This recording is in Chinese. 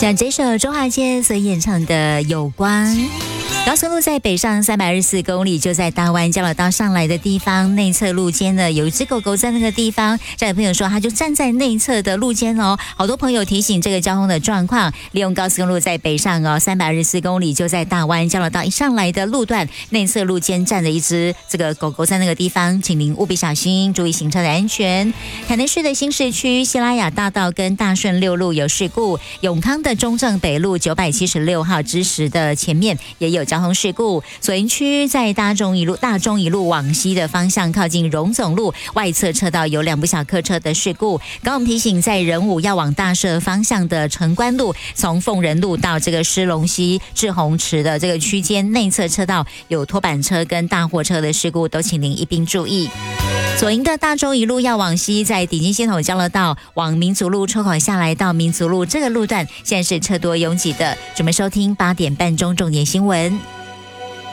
像这首周华健所演唱的《有光》。高速路在北上324公里，就在大湾交流道上来的地方，内侧路肩呢有一只狗狗在那个地方。这位朋友说，他就站在内侧的路肩哦。好多朋友提醒这个交通的状况，利用高速公路在北上哦，324公里就在大湾交流道一上来的路段，内侧路肩站着一只这个狗狗在那个地方，请您务必小心，注意行车的安全。台南市的新市区西拉雅大道跟大顺六路有事故，永康的中正北路976号之时的前面也有交通事故。左营区在大中一路往西的方向，靠近荣总路外侧车道有2部小客车的事故。刚我们提醒，在仁武要往大社方向的城关路，从凤仁路到这个狮龙溪志宏池的这个区间内侧车道有拖板车跟大货车的事故，都请您一并注意。左营的大中一路要往西，在底金系统交流道往民族路出口下来到民族路这个路段，现在是车多拥挤的。准备收听8点半钟重点新闻。